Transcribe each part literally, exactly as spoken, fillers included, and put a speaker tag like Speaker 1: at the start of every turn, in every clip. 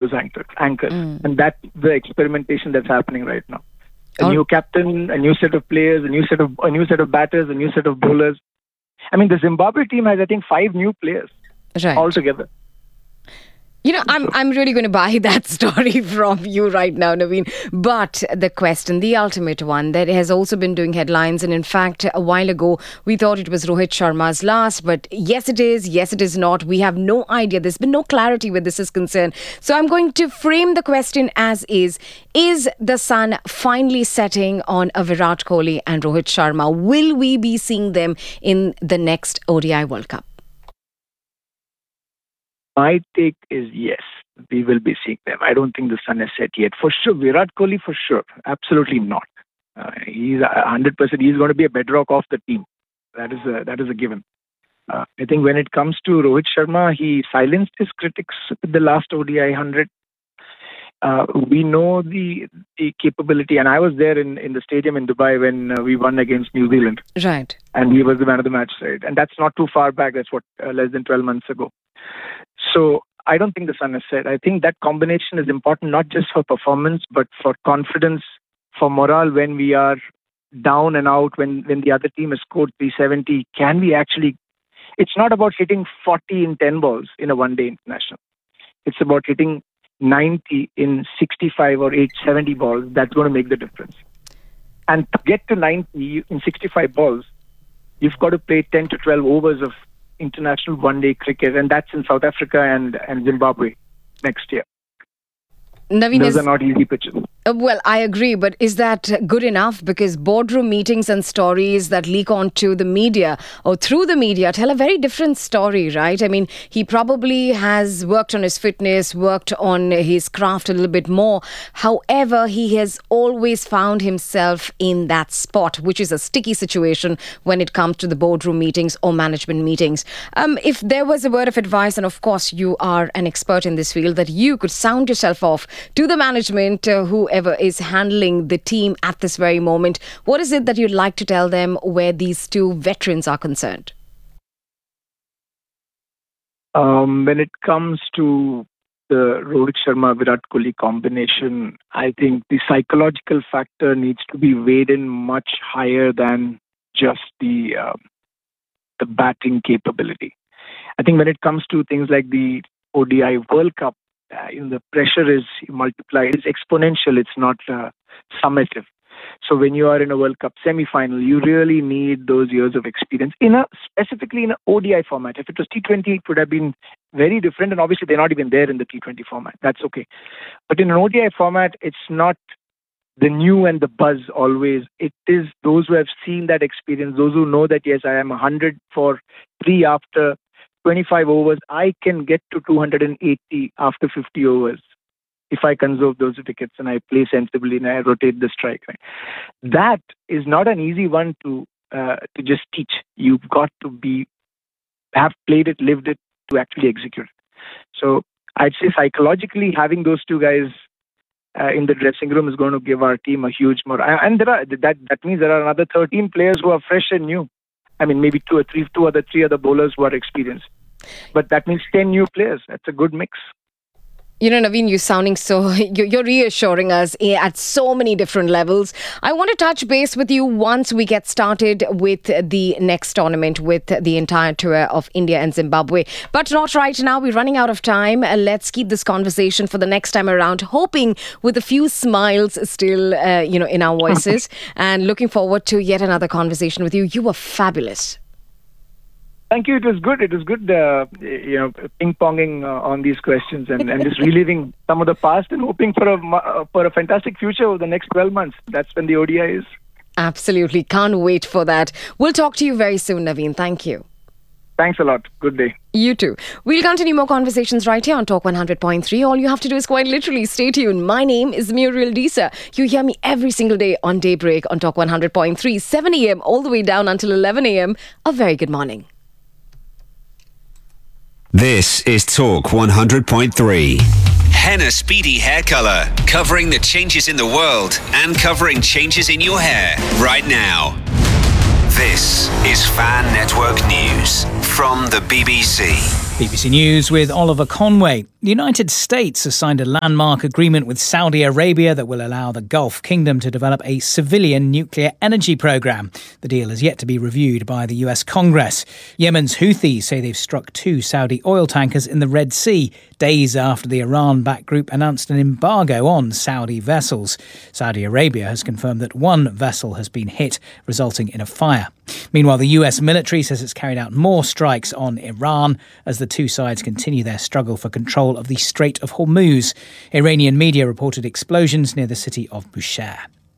Speaker 1: those anchors. anchors.
Speaker 2: Mm.
Speaker 1: And that's the experimentation that's happening right now. A
Speaker 2: Oh.
Speaker 1: new captain, a new set of players, a new set of a new set of batters, a new set of bowlers. I mean, the Zimbabwe team has, I think, five new players
Speaker 2: Right.
Speaker 1: altogether.
Speaker 2: You know, I'm I'm really going to buy that story from you right now, Naveen. But the question, the ultimate one that has also been doing headlines, and in fact, a while ago, we thought it was Rohit Sharma's last, but yes, it is, yes, it is not. We have no idea. There's been no clarity where this is concerned. So I'm going to frame the question as is. Is the sun finally setting on a Virat Kohli and Rohit Sharma? Will we be seeing them in the next O D I World Cup?
Speaker 1: My take is yes, we will be seeing them. I don't think the sun is set yet. For sure, Virat Kohli, for sure. Absolutely not. Uh, he's one hundred percent. He's going to be a bedrock of the team. That is a, that is a given. Uh, I think when it comes to Rohit Sharma, he silenced his critics with the last O D I one hundred. Uh, we know the, the capability, and I was there in, in the stadium in Dubai when uh, we won against New Zealand.
Speaker 2: Right.
Speaker 1: And he was the man of the match, right? And that's not too far back. That's what, uh, less than twelve months ago. So I don't think the sun is set. I think that combination is important, not just for performance, but for confidence, for morale when we are down and out, when, when the other team has scored three seventy. Can we actually... It's not about hitting forty in ten balls in a one-day international. It's about hitting ninety in sixty-five or eight seventy balls. That's going to make the difference. And to get to ninety in sixty-five balls, you've got to play ten to twelve overs of international one-day cricket, and that's in South Africa and, and Zimbabwe next year.
Speaker 2: Naveen,
Speaker 1: Those
Speaker 2: is,
Speaker 1: are not easy pitches.
Speaker 2: uh, well, I agree, but is that good enough? Because boardroom meetings and stories that leak onto the media or through the media tell a very different story, right? I mean, he probably has worked on his fitness, worked on his craft a little bit more. However, he has always found himself in that spot, which is a sticky situation when it comes to the boardroom meetings or management meetings. Um, if there was a word of advice, and of course you are an expert in this field, that you could sound yourself off to the management, uh, whoever is handling the team at this very moment, what is it that you'd like to tell them where these two veterans are concerned?
Speaker 1: Um, when it comes to the Rohit Sharma-Virat Kohli combination, I think the psychological factor needs to be weighed in much higher than just the uh, the batting capability. I think when it comes to things like the O D I World Cup, Uh, you know, the pressure is multiplied. It's exponential. It's not uh, summative. So when you are in a World Cup semi-final, you really need those years of experience in a specifically in an O D I format. If it was T twenty, it would have been very different. And obviously, they're not even there in the T twenty format. That's okay. But in an O D I format, it's not the new and the buzz always. It is those who have seen that experience, those who know that, yes, I am one hundred for three after twenty-five overs, I can get to two hundred eighty after fifty overs if I conserve those wickets and I play sensibly and I rotate the strike. Right? That is not an easy one to uh, to just teach. You've got to be have played it, lived it to actually execute it. So I'd say psychologically having those two guys uh, in the dressing room is going to give our team a huge morale. And there are that that means there are another thirteen players who are fresh and new. I mean, maybe two or three, two other three other bowlers who are experienced. But that means ten new players. That's a good mix.
Speaker 2: You know, Naveen, you're sounding so, you're reassuring us at so many different levels. I want to touch base with you once we get started with the next tournament, with the entire tour of India and Zimbabwe. But not right now. We're running out of time. Uh, let's keep this conversation for the next time around, hoping with a few smiles still, uh, you know, in our voices. And looking forward to yet another conversation with you. You were fabulous.
Speaker 1: Thank you. It was good. It was good, uh, you know, ping-ponging uh, on these questions and, and just reliving some of the past and hoping for a uh, for a fantastic future over the next twelve months. That's when the O D I is.
Speaker 2: Absolutely. Can't wait for that. We'll talk to you very soon, Naveen. Thank you.
Speaker 1: Thanks a lot. Good day.
Speaker 2: You too. We'll continue more conversations right here on Talk one hundred point three. All you have to do is quite literally stay tuned. My name is Muriel Disa. You hear me every single day on Daybreak on Talk one hundred point three, seven a.m. all the way down until eleven a.m. A very good morning.
Speaker 3: This is Talk one hundred point three. Henna Speedy Hair Colour, covering the changes in the world and covering changes in your hair right now. This is Fan Network News from the B B C.
Speaker 4: B B C News with Oliver Conway. The United States has signed a landmark agreement with Saudi Arabia that will allow the Gulf Kingdom to develop a civilian nuclear energy program. The deal is yet to be reviewed by the U S Congress. Yemen's Houthis say they've struck two Saudi oil tankers in the Red Sea, days after the Iran-backed group announced an embargo on Saudi vessels. Saudi Arabia has confirmed that one vessel has been hit, resulting in a fire. Meanwhile, the U S military says it's carried out more strikes on Iran as the two sides continue their struggle for control of the Strait of Hormuz. Iranian media reported explosions near the city of Bushehr.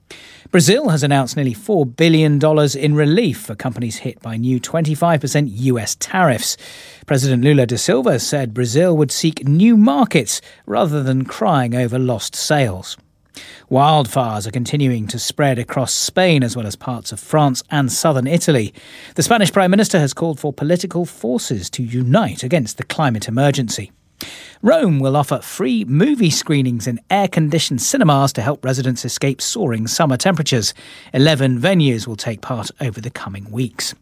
Speaker 4: Brazil has announced nearly four billion dollars in relief for companies hit by new twenty-five percent U S tariffs. President Lula da Silva said Brazil would seek new markets rather than crying over lost sales. Wildfires are continuing to spread across Spain as well as parts of France and southern Italy. The Spanish Prime Minister has called for political forces to unite against the climate emergency. Rome will offer free movie screenings in air-conditioned cinemas to help residents escape soaring summer temperatures. Eleven venues will take part over the coming weeks.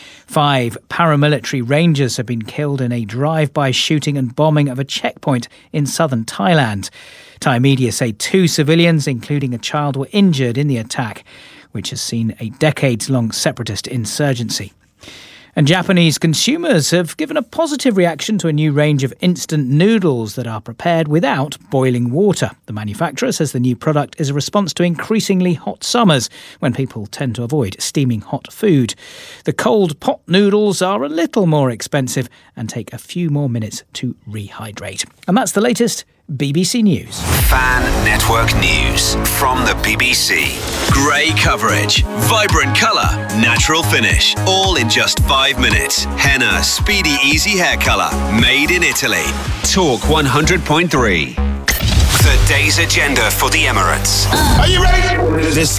Speaker 4: Five paramilitary rangers have been killed in a drive-by shooting and bombing of a checkpoint in southern Thailand. Thai media say two civilians, including a child, were injured in the attack, which has seen a decades-long separatist insurgency. And Japanese consumers have given a positive reaction to a new range of instant noodles that are prepared without boiling water. The manufacturer says the new product is a response to increasingly hot summers when people tend to avoid steaming hot food. The cold pot noodles are a little more expensive and take a few more minutes to rehydrate. And that's the latest B B C News.
Speaker 3: Fan Network News from the B B C. Grey coverage, vibrant colour, natural finish, all in just five minutes. Henna Speedy Easy Hair Colour, made in Italy. Talk one hundred point three. The day's agenda for the Emirates.
Speaker 5: Are you ready?
Speaker 3: This,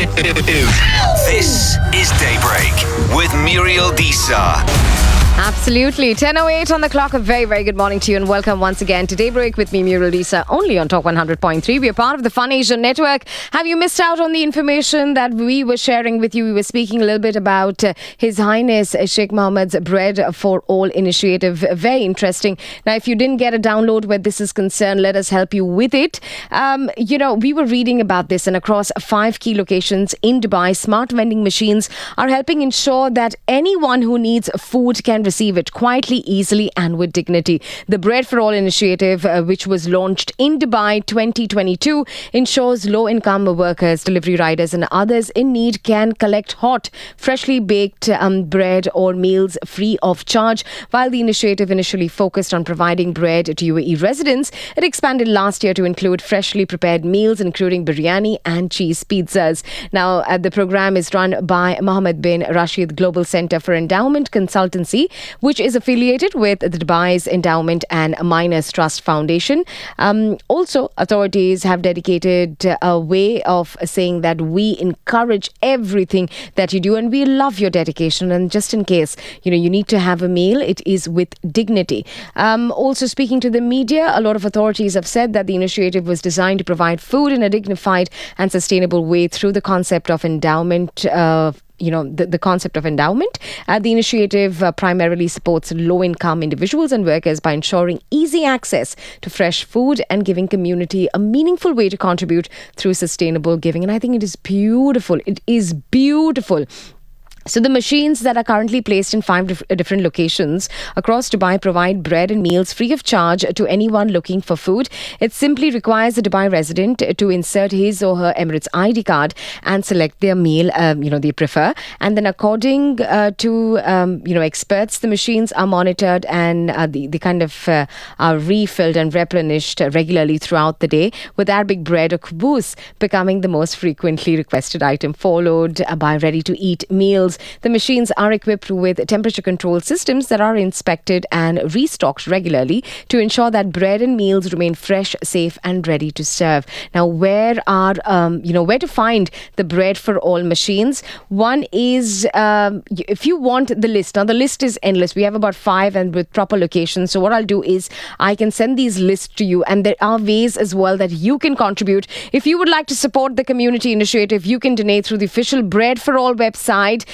Speaker 3: this is Daybreak with Muriel Disa.
Speaker 2: Absolutely. ten oh eight on the clock. A very, very good morning to you and welcome once again to Daybreak with me, Muriel Disa, only on Talk one hundred point three. We are part of the Fun Asia Network. Have you missed out on the information that we were sharing with you? We were speaking a little bit about uh, His Highness uh, Sheikh Mohammed's Bread for All initiative. Very interesting. Now, if you didn't get a download where this is concerned, let us help you with it. Um, you know, we were reading about this, and across five key locations in Dubai, smart vending machines are helping ensure that anyone who needs food can receive it quietly, easily and with dignity. The Bread for All initiative, uh, which was launched in Dubai twenty twenty-two, ensures low-income workers, delivery riders and others in need can collect hot, freshly baked um, bread or meals free of charge. While the initiative initially focused on providing bread to U A E residents, it expanded last year to include freshly prepared meals, including biryani and cheese pizzas. Now, uh, the program is run by Mohammed bin Rashid Global Centre for Endowment Consultancy, which is affiliated with the Dubai's Endowment and Miners Trust Foundation. Um, also, authorities have dedicated a way of saying that we encourage everything that you do and we love your dedication. And just in case, you know, you need to have a meal, it is with dignity. Um, also, speaking to the media, a lot of authorities have said that the initiative was designed to provide food in a dignified and sustainable way through the concept of endowment uh, you know, the, the concept of endowment. Uh, the initiative uh, primarily supports low-income individuals and workers by ensuring easy access to fresh food and giving community a meaningful way to contribute through sustainable giving. And I think it is beautiful. It is beautiful. So the machines that are currently placed in five dif- different locations across Dubai provide bread and meals free of charge to anyone looking for food. It simply requires a Dubai resident to insert his or her Emirates I D card and select their meal, um, you know, they prefer. And then according uh, to, um, you know, experts, the machines are monitored and uh, the, the kind of uh, are refilled and replenished regularly throughout the day, with Arabic bread or kubus becoming the most frequently requested item, followed by ready-to-eat meals. The machines are equipped with temperature control systems that are inspected and restocked regularly to ensure that bread and meals remain fresh, safe and ready to serve. Now, where are, um, you know, where to find the Bread for All machines? One is, um, if you want the list, now the list is endless. We have about five and with proper locations. So what I'll do is I can send these lists to you, and there are ways as well that you can contribute. If you would like to support the community initiative, you can donate through the official Bread for All website.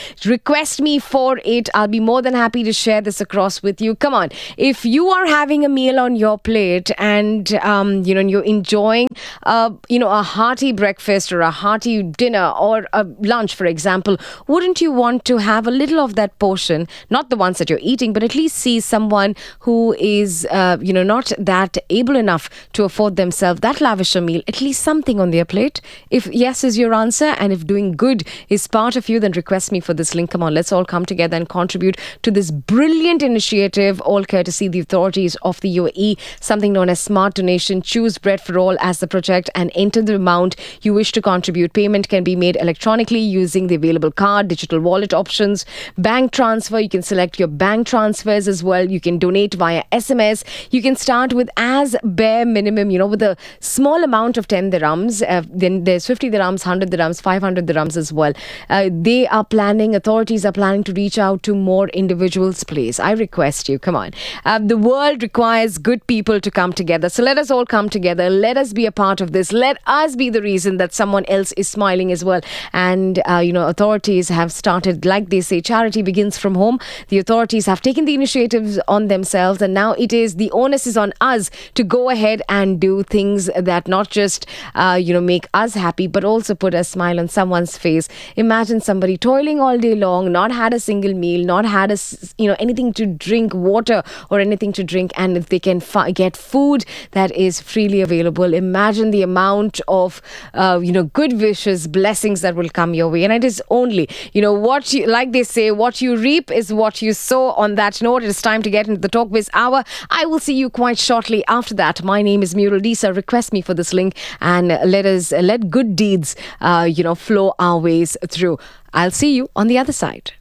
Speaker 2: Request me for it. I'll be more than happy to share this across with you. Come on. If you are having a meal on your plate and, um, you know, you're enjoying, uh, you know, a hearty breakfast or a hearty dinner or a lunch, for example, wouldn't you want to have a little of that portion, not the ones that you're eating, but at least see someone who is, uh, you know, not that able enough to afford themselves that lavisher meal, at least something on their plate? If yes is your answer, and if doing good is part of you, then request me for this link. Come on, let's all come together and contribute to this brilliant initiative, all courtesy the authorities of the U A E, something known as Smart Donation. Choose Bread for All as the project and enter the amount you wish to contribute. Payment can be made electronically using the available card, digital wallet options, bank transfer. You can select your bank transfers as well. You can donate via S M S. You can start with as bare minimum, you know, with a small amount of ten dirhams. Uh, then there's fifty dirhams, one hundred dirhams, five hundred dirhams as well. Uh, they are planning, authorities are planning to reach out to more individuals, please. I request you, come on. Uh, the world requires good people to come together. So let us all come together. Let us be a part of this. Let us be the reason that someone else is smiling as well. And, uh, you know, authorities have started, like they say, charity begins from home. The authorities have taken the initiatives on themselves, and now it is, the onus is on us to go ahead and do things that not just, uh, you know, make us happy, but also put a smile on someone's face. Imagine somebody toiling all day long, not had a single meal, not had a, s- you know, anything to drink, water or anything to drink, and if they can fi- get food that is freely available, imagine the amount of, uh, you know, good wishes, blessings that will come your way. And it is only, you know, what you, like they say, what you reap is what you sow. On that note, it is time to get into the Talk Biz Hour. I will see you quite shortly after that. My name is Murul Disa. Request me for this link and let us let good deeds, uh, you know, flow our ways through. I'll see you on the other side.